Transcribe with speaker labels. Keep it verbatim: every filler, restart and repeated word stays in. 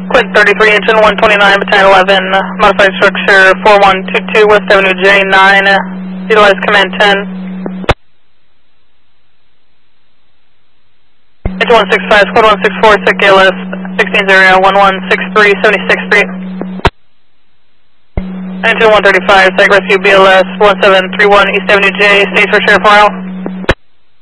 Speaker 1: Quint thirty-three, engine one twenty-nine, battalion eleven, modified structure four one two two, West Avenue J nine, utilize command ten. Engine one sixty-five, squad one sixty-four, set gale left, sixteen zero, one one six three, seventy-six feet. Engine one thirty-five, site rescue B L S one seven three one, East Avenue J, stage for sheriff mile.